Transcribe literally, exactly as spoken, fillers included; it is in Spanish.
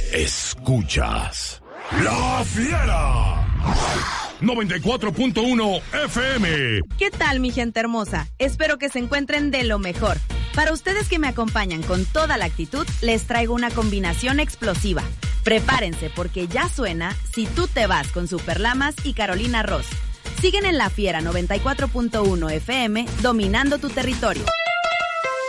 Escuchas La Fiera noventa y cuatro punto uno F M. ¿Qué tal, mi gente hermosa? Espero que se encuentren de lo mejor. Para ustedes que me acompañan con toda la actitud, les traigo una combinación explosiva. Prepárense porque ya suena Si tú te vas con Superlamas y Carolina Ross. Siguen en La Fiera noventa y cuatro punto uno F M, dominando tu territorio.